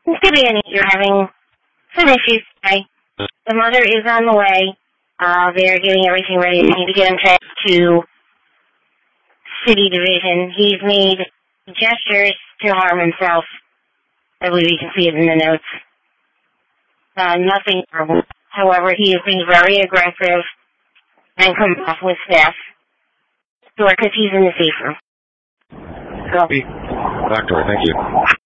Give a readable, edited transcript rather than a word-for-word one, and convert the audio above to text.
Vivian, you're having some issues today. The mother is on the way. They're getting everything ready. They need to get him to City Division. He's made gestures to harm himself. I believe you can see it in the notes. Nothing terrible. However, he is being very aggressive and comes off with staff. Because he's in the safe room. Copy. Doctor, thank you.